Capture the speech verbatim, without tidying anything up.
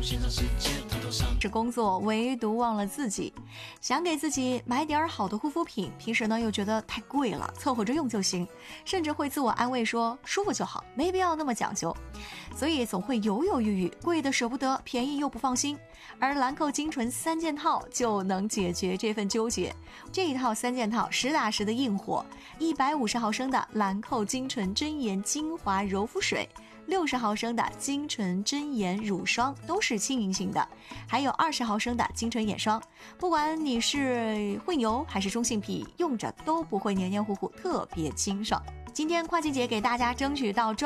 是工作，唯独忘了自己。想给自己买点好的护肤品，平时呢又觉得太贵了，凑合着用就行，甚至会自我安慰说舒服就好，没必要那么讲究。所以总会犹犹豫豫，贵的舍不得，便宜又不放心。而兰蔻精纯三件套就能解决这份纠结。这一套三件套实打实的硬货，一百五十毫升的兰蔻精纯真颜精华柔肤水，六十毫升的精纯真颜乳霜都是轻盈型的，还有二十毫升的精纯眼霜。不管你是混油还是中性皮，用着都不会黏黏糊糊，特别清爽。今天跨季节给大家争取到